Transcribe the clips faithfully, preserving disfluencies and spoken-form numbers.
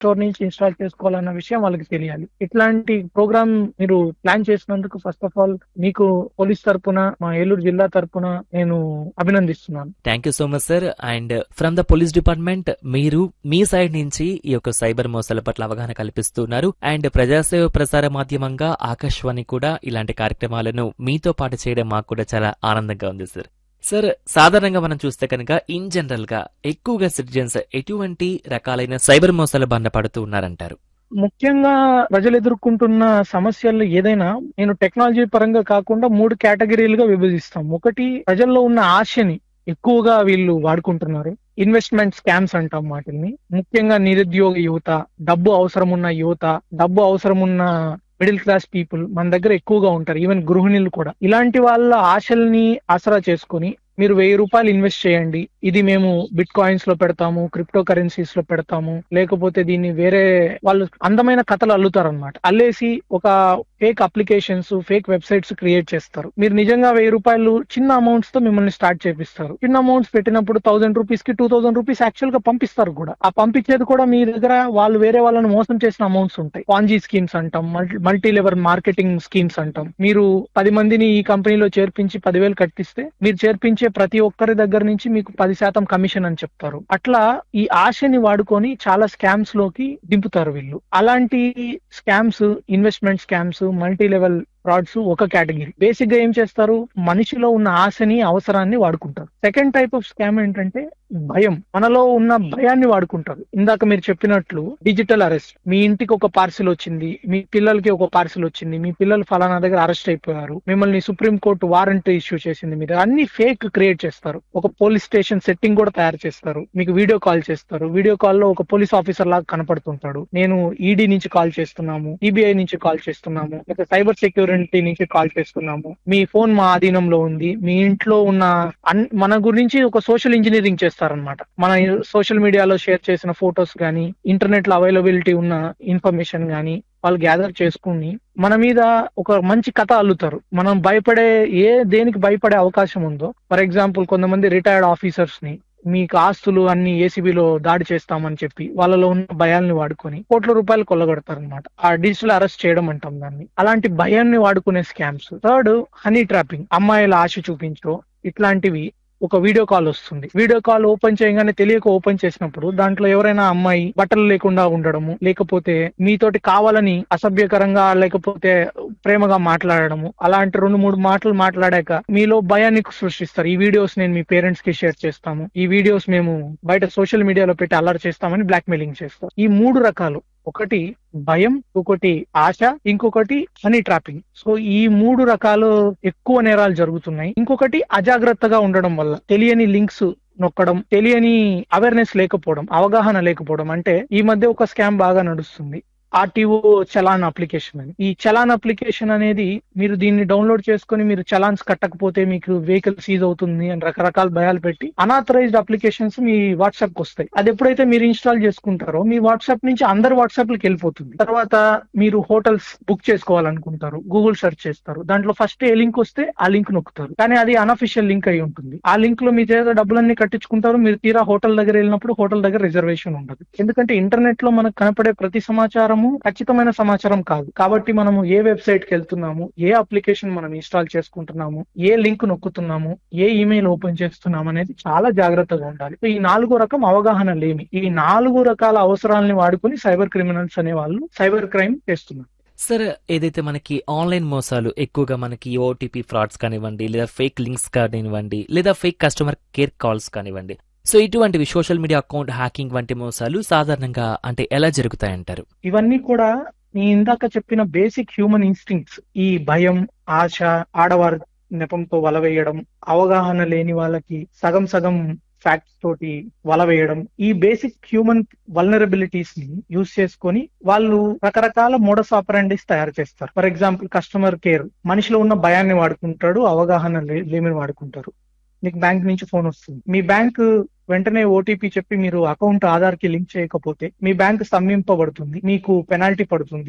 Store నుంచి install చేసుకోవాలన్న విషయం వాళ్ళకి తెలియాలి. ఇట్లాంటి ప్రోగ్రామ్ మీరు ప్లాన్ చేసినందుకు ఫస్ట్ ఆఫ్ ఆల్ మీకు పోలీస్ తరపున, మా ఏలూరు జిల్లా తరపున నేను అభినందిస్తున్నాను. Thank you so much sir. And from the police department మీరు మీ సైడ్ నుంచి ఈ యొక్క సైబర్ మోసాల పట్ల అవగాహన కల్పిస్తున్నారు. అండ్ ప్రజాసేవ ప్రసార మాధ్యమంగా ఆకాశవాణి కూడా ఇలాంటి కార్యక్రమాలను మీతో పాటు చేయడం మాకు కూడా చాలా ఆనందంగా ఉంది సార్. సార్, సాధారణంగా మనం చూస్తే కనుక ఇన్ జనరల్ గా ఎక్కువగా సిటిజన్స్ ఎటువంటి రకాలైన సైబర్ మోసాల బారిన పడుతూ ఉన్నారంటారు? ముఖ్యంగా ప్రజలు ఎదుర్కొంటున్న సమస్యలు ఏదైనా నేను టెక్నాలజీ పరంగా కాకుండా మూడు కేటగిరీలుగా విభజిస్తాం. ఒకటి, ప్రజల్లో ఉన్న ఆశని ఎక్కువగా వీళ్ళు వాడుకుంటున్నారు. ఇన్వెస్ట్మెంట్ స్కామ్స్ అంటాం వాటిని. ముఖ్యంగా నిరుద్యోగ యువత, డబ్బు అవసరం ఉన్న యువత, డబ్బు అవసరం ఉన్న మిడిల్ క్లాస్ పీపుల్ మన దగ్గర ఎక్కువగా ఉంటారు. ఈవెన్ గృహిణులు కూడా. ఇలాంటి వాళ్ళ ఆశల్ని ఆసరా చేసుకుని మీరు వెయ్యి రూపాయలు ఇన్వెస్ట్ చేయండి, ఇది మేము బిట్ కాయిన్స్ లో పెడతాము, క్రిప్టో కరెన్సీస్ లో పెడతాము, లేకపోతే దీన్ని వేరే వాళ్ళు అందమైన కథలు అల్లుతారనమాట. అల్లేసి ఒక fake applications, fake websites create చేస్తారు. మీరు నిజంగా వెయ్యి రూపాయలు చిన్న అమౌంట్స్ తో మిమ్మల్ని స్టార్ట్ చేపిస్తారు. చిన్న అమౌంట్స్ పెట్టినప్పుడు థౌసండ్ రూపీస్ కి టూ థౌసండ్ రూపీస్ యాక్చువల్ గా పంపిస్తారు కూడా. ఆ పంపించేది కూడా మీ దగ్గర వాళ్ళు వేరే వాళ్ళని మోసం చేసిన అమౌంట్స్ ఉంటాయి. పాంజీ స్కీమ్స్ అంటాం, మల్టీ లెవెల్ మార్కెటింగ్ స్కీమ్స్ అంటాం. మీరు పది మందిని ఈ కంపెనీలో చేర్పించి పదివేలు కట్టిస్తే మీరు చేర్పించే ప్రతి ఒక్కరి దగ్గర నుంచి మీకు పది శాతం కమిషన్ అని చెప్తారు. అట్లా ఈ ఆశని వాడుకొని చాలా స్కామ్స్ లోకి దింపుతారు వీళ్ళు. అలాంటి scams, investment scams, multi level frauds ఒక కేటగిరీ. బేసిక్ గా ఏం చేస్తారు, మనిషిలో ఉన్న ఆశని, అవసరాన్ని వాడుకుంటారు. సెకండ్ టైప్ ఆఫ్ స్కామ్ ఏంటంటే భయం. మనలో ఉన్న భయాన్ని వాడుకుంటారు. ఇందాక మీరు చెప్పినట్లు డిజిటల్ అరెస్ట్. మీ ఇంటికి ఒక పార్సిల్ వచ్చింది, మీ పిల్లలకి ఒక పార్సిల్ వచ్చింది, మీ పిల్లలు ఫలానా దగ్గర అరెస్ట్ అయిపోయారు, మిమ్మల్ని సుప్రీం కోర్టు వారెంట్ ఇష్యూ చేసింది, మీద అన్ని ఫేక్ క్రియేట్ చేస్తారు. ఒక పోలీస్ స్టేషన్ సెట్టింగ్ కూడా తయారు చేస్తారు. మీకు వీడియో కాల్ చేస్తారు. వీడియో కాల్ లో ఒక పోలీస్ ఆఫీసర్ లాగా కనపడుతుంటాడు. నేను ఈడీ నుంచి కాల్ చేస్తున్నాము, సిబిఐ నుంచి కాల్ చేస్తున్నాము, లేక సైబర్ సెక్యూరిటీ నుంచి కాల్ చేస్తున్నాము, మీ ఫోన్ మా ఆధీనంలో ఉంది, మీ ఇంట్లో ఉన్న మన గురించి ఒక సోషల్ ఇంజనీరింగ్ చేస్తారనమాట. మన సోషల్ మీడియాలో షేర్ చేసిన ఫొటోస్ గానీ, ఇంటర్నెట్ లో అవైలబిలిటీ ఉన్న ఇన్ఫర్మేషన్ గానీ వాళ్ళు గ్యాదర్ చేసుకుని మన మీద ఒక మంచి కథ అల్లుతారు. మనం భయపడే ఏ దేనికి భయపడే అవకాశం ఉందో, ఫర్ ఎగ్జాంపుల్ కొంతమంది రిటైర్డ్ ఆఫీసర్స్ ని మీకు ఆస్తులు అన్ని ఏసీబీలో దాడి చేస్తామని చెప్పి వాళ్ళలో ఉన్న భయాల్ని వాడుకొని కోట్ల రూపాయలు కొల్లగొడతారనమాట. ఆ డిజిటల్ అరెస్ట్ చేయడం అంటాం దాన్ని. అలాంటి భయాన్ని వాడుకునే స్కామ్స్. Third, honey trapping. అమ్మాయిల ఆశ చూపించో ఇట్లాంటివి ఒక వీడియో కాల్ వస్తుంది. వీడియో కాల్ ఓపెన్ చేయగానే తెలియక ఓపెన్ చేసినప్పుడు దాంట్లో ఎవరైనా అమ్మాయి బట్టలు లేకుండా ఉండడము, లేకపోతే మీతోటి కావాలని అసభ్యకరంగా లేకపోతే ప్రేమగా మాట్లాడడము, అలాంటి రెండు మూడు మాటలు మాట్లాడాక మీలో భయాన్ని సృష్టిస్తారు. ఈ వీడియోస్ నేను మీ పేరెంట్స్ కి షేర్ చేస్తాము, ఈ వీడియోస్ మేము బయట సోషల్ మీడియాలో పెట్టి అల్లరి చేస్తామని బ్లాక్ మెయిలింగ్ చేస్తారు. ఈ మూడు రకాలు. ఒకటి భయం, ఇంకొకటి ఆశ, ఇంకొకటి హనీ ట్రాపింగ్. సో ఈ మూడు రకాలు ఎక్కువ నేరాలు జరుగుతున్నాయి. ఇంకొకటి అజాగ్రత్తగా ఉండడం వల్ల, తెలియని లింక్స్ నొక్కడం, తెలియని అవేర్నెస్ లేకపోవడం, అవగాహన లేకపోవడం. అంటే ఈ మధ్య ఒక స్కామ్ బాగా నడుస్తుంది, ఆర్టీఓ చలాన్ అప్లికేషన్ అని. ఈ చలాన్ అప్లికేషన్ అనేది మీరు దీన్ని డౌన్లోడ్ చేసుకుని మీరు చలాన్స్ కట్టకపోతే మీకు వెహికల్ సీజ్ అవుతుంది అని రకరకాల భయాలు పెట్టి అనాథరైజ్డ్ అప్లికేషన్స్ మీ వాట్సాప్ కి వస్తాయి. అది ఎప్పుడైతే మీరు ఇన్స్టాల్ చేసుకుంటారో మీ వాట్సాప్ నుంచి అందరు వాట్సాప్ లకి వెళ్ళిపోతుంది. తర్వాత మీరు హోటల్స్ బుక్ చేసుకోవాలనుకుంటారు, గూగుల్ సెర్చ్ చేస్తారు, దాంట్లో ఫస్ట్ ఏ లింక్ వస్తే ఆ లింక్ నొక్కుతారు, కానీ అది అనఫిషియల్ లింక్ అయి ఉంటుంది. ఆ లింక్ లో మీ చేత డబ్బులన్నీ కట్టించుకుంటారు. మీరు తీరా హోటల్ దగ్గర వెళ్ళినప్పుడు హోటల్ దగ్గర రిజర్వేషన్ ఉండదు. ఎందుకంటే ఇంటర్నెట్ లో మనకు కనపడే ప్రతి సమాచారం ఖచ్చితమైన సమాచారం కాదు. కాబట్టి మనము ఏ వెబ్సైట్ కి వెళ్తున్నాము, ఏ అప్లికేషన్ మనం ఇన్స్టాల్ చేసుకుంటున్నాము, ఏ లింక్ నొక్కుతున్నాము, ఏ ఈమెయిల్ ఓపెన్ చేస్తున్నాము అనేది చాలా జాగ్రత్తగా ఉండాలి. ఈ నాలుగో రకం అవగాహన లేమి. ఈ నాలుగు రకాల అవసరాలని వాడుకుని సైబర్ క్రిమినల్స్ అనే వాళ్ళు సైబర్ క్రైమ్ చేస్తున్నారు. సార్, ఏదైతే మనకి ఆన్లైన్ మోసాలు ఎక్కువగా మనకి ఓటీపీ ఫ్రాడ్స్ కానివ్వండి, లేదా ఫేక్ లింక్స్ కానివ్వండి, లేదా ఫేక్ కస్టమర్ కేర్ కాల్స్ కానివ్వండి, సో ఇటువంటివి సోషల్ మీడియా అకౌంట్ హ్యాకింగ్ వంటి మోసాలు సాధారణంగా అంటే ఎలా జరుగుతాయంటారు? ఇవన్నీ కూడా నీ ఇందాక చెప్పిన బేసిక్ హ్యూమన్ ఇన్స్టింక్ట్స్. ఈ భయం, ఆశ, ఆడవారి నెపంతో వలవేయడం, అవగాహన లేని వాళ్ళకి సగం సగం ఫ్యాక్ట్స్ తోటి వల వేయడం, ఈ బేసిక్ హ్యూమన్ వల్నరబిలిటీస్ ని యూజ్ చేసుకొని వాళ్ళు రకరకాల మోడస్ ఆపరాండిస్ తయారు చేస్తారు. For example customer care. మనిషిలో ఉన్న భయాన్ని వాడుకుంటాడు, అవగాహన లేమిని వాడుకుంటారు. మీకు బ్యాంక్ నుంచి ఫోన్ వస్తుంది, మీ బ్యాంక్ వెంటనే ఓటీపీ చెప్పి మీరు అకౌంట్ ఆధార్ కి లింక్ చేయకపోతే మీ బ్యాంక్ స్తంభింపబడుతుంది, మీకు పెనాల్టీ పడుతుంది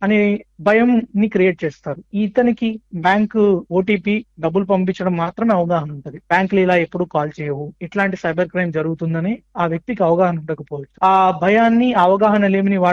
అనే భయం ని క్రియేట్ చేస్తారు. ఇతనికి బ్యాంకు ఓటీపీ డబ్బులు పంపించడం మాత్రమే అవగాహన ఉంటది. బ్యాంకులు ఇలా ఎప్పుడు కాల్ చేయవు, ఇట్లాంటి సైబర్ క్రైమ్ జరుగుతుందని ఆ వ్యక్తికి అవగాహన ఉండకపోవచ్చు. ఆ భయాన్ని అవగాహన లేమిని